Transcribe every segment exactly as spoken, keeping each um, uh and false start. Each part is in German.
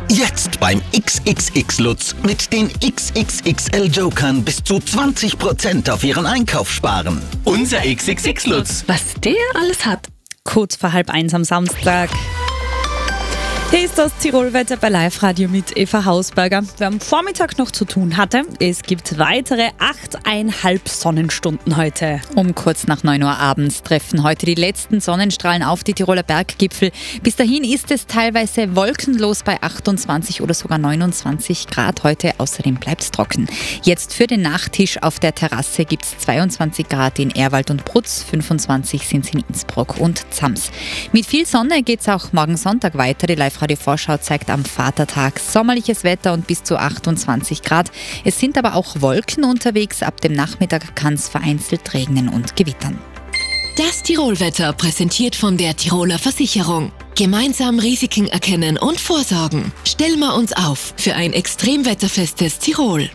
Jetzt beim X X X Lutz mit den X X X L Jokern bis zu zwanzig Prozent auf Ihren Einkauf sparen. Unser X X X Lutz. Was der alles hat. Kurz vor halb eins am Samstag. Hier ist das Tirolwetter bei Live-Radio mit Eva Hausberger. Wer am Vormittag noch zu tun hatte, es gibt weitere achteinhalb Sonnenstunden heute. Um kurz nach neun Uhr abends treffen heute die letzten Sonnenstrahlen auf die Tiroler Berggipfel. Bis dahin ist es teilweise wolkenlos bei achtundzwanzig oder sogar neunundzwanzig Grad heute. Außerdem bleibt es trocken. Jetzt für den Nachtisch auf der Terrasse gibt es zweiundzwanzig Grad in Erwald und Brutz, fünfundzwanzig sind es in Innsbruck und Zams. Mit viel Sonne geht es auch morgen Sonntag weiter. Die Live Radio Vorschau zeigt am Vatertag sommerliches Wetter und bis zu achtundzwanzig Grad. Es sind aber auch Wolken unterwegs. Ab dem Nachmittag kann es vereinzelt regnen und gewittern. Das Tirolwetter präsentiert von der Tiroler Versicherung. Gemeinsam Risiken erkennen und vorsorgen. Stellen wir uns auf für ein extremwetterfestes Tirol.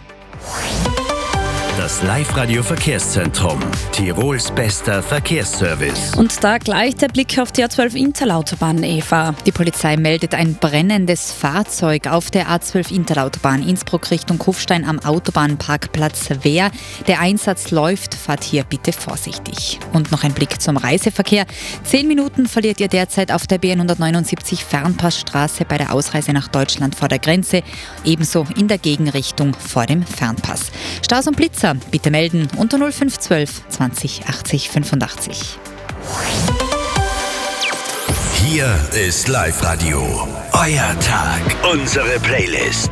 Das Live-Radio-Verkehrszentrum. Tirols bester Verkehrsservice. Und da gleich der Blick auf die A zwölf Interlautobahn, Eva. Die Polizei meldet ein brennendes Fahrzeug auf der A zwölf Interlautobahn Innsbruck Richtung Kufstein am Autobahnparkplatz Wehr. Der Einsatz läuft, fahrt hier bitte vorsichtig. Und noch ein Blick zum Reiseverkehr. Zehn Minuten verliert ihr derzeit auf der B hundertneunundsiebzig Fernpassstraße bei der Ausreise nach Deutschland vor der Grenze. Ebenso in der Gegenrichtung vor dem Fernpass. Staus und Blitzer bitte melden unter null fünf zwölf zwanzig achtzig fünfundachtzig. Hier ist Live-Radio. Euer Tag. Unsere Playlist.